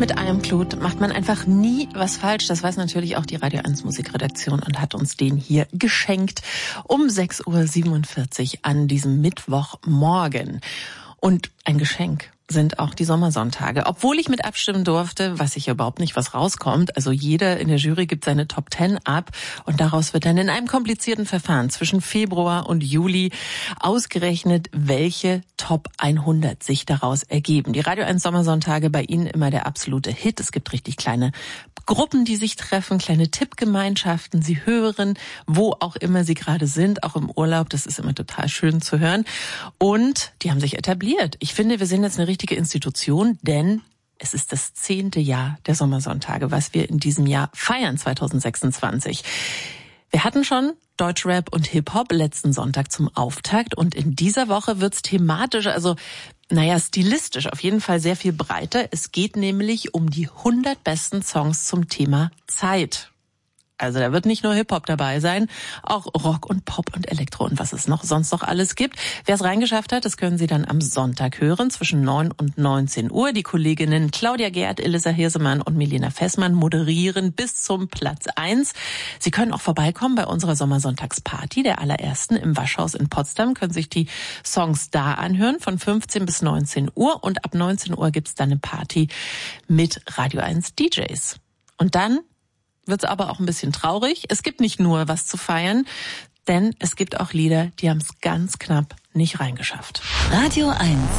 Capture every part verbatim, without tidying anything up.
Mit I Am Claude macht man einfach nie was falsch. Das weiß natürlich auch die Radio eins Musikredaktion und hat uns den hier geschenkt um sechs Uhr siebenundvierzig an diesem Mittwochmorgen. Und ein Geschenk sind auch die Sommersonntage. Obwohl ich mit abstimmen durfte, weiß ich überhaupt nicht, was rauskommt. Also jeder in der Jury gibt seine Top Ten ab und daraus wird dann in einem komplizierten Verfahren zwischen Februar und Juli ausgerechnet, welche Top hundert sich daraus ergeben. Die Radio eins Sommersonntage, bei Ihnen immer der absolute Hit. Es gibt richtig kleine Gruppen, die sich treffen, kleine Tippgemeinschaften. Sie hören, wo auch immer Sie gerade sind, auch im Urlaub. Das ist immer total schön zu hören. Und die haben sich etabliert. Ich finde, wir sind jetzt eine richtige Institution, denn es ist das zehnte Jahr der Sommersonntage, was wir in diesem Jahr feiern, zwanzig sechsundzwanzig. Wir hatten schon Deutschrap und Hip-Hop letzten Sonntag zum Auftakt und in dieser Woche wird's thematisch, also naja, stilistisch auf jeden Fall sehr viel breiter. Es geht nämlich um die hundert besten Songs zum Thema Zeit. Also da wird nicht nur Hip-Hop dabei sein, auch Rock und Pop und Elektro und was es noch sonst noch alles gibt. Wer es reingeschafft hat, das können Sie dann am Sonntag hören, zwischen neun und neunzehn Uhr. Die Kolleginnen Claudia Gerd, Elisa Hirsemann und Milena Fessmann moderieren bis zum Platz eins. Sie können auch vorbeikommen bei unserer Sommersonntagsparty, der allerersten im Waschhaus in Potsdam, können sich die Songs da anhören von fünfzehn bis neunzehn Uhr und ab neunzehn Uhr gibt's dann eine Party mit Radio eins D Js. Und dann wird's aber auch ein bisschen traurig. Es gibt nicht nur was zu feiern, denn es gibt auch Lieder, die haben es ganz knapp nicht reingeschafft. Radio eins.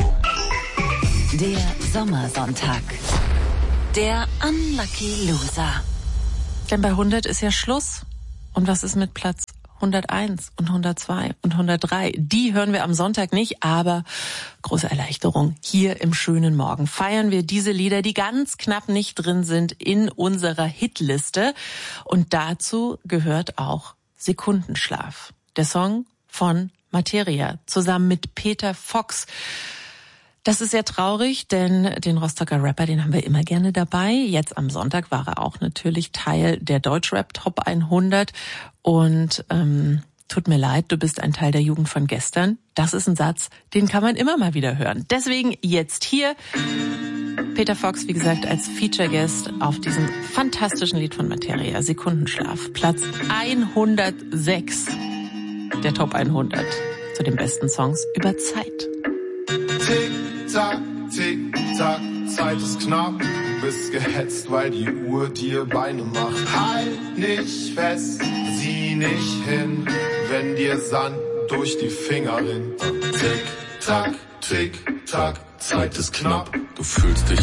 Der Sommersonntag. Der Unlucky Loser. Denn bei hundert ist ja Schluss. Und was ist mit Platz hunderteins und hundertzwei und hundertdrei? Die hören wir am Sonntag nicht, aber große Erleichterung. Hier im schönen Morgen feiern wir diese Lieder, die ganz knapp nicht drin sind in unserer Hitliste. Und dazu gehört auch Sekundenschlaf. Der Song von Materia zusammen mit Peter Fox. Das ist sehr traurig, denn den Rostocker Rapper, den haben wir immer gerne dabei. Jetzt am Sonntag war er auch natürlich Teil der Deutschrap Top hundert. Und ähm, tut mir leid, du bist ein Teil der Jugend von gestern. Das ist ein Satz, den kann man immer mal wieder hören. Deswegen jetzt hier Peter Fox, wie gesagt, als Feature-Guest auf diesem fantastischen Lied von Materia, Sekundenschlaf. Platz hundertsechs der Top hundert zu den besten Songs über Zeit. Tick-Tack, Tick-Tack, Zeit ist knapp. Du bist gehetzt, weil die Uhr dir Beine macht. Halt nicht fest, sieh nicht hin, wenn dir Sand durch die Finger rinnt. Tick-Tack, Tick-Tack, Zeit ist knapp. Du fühlst dich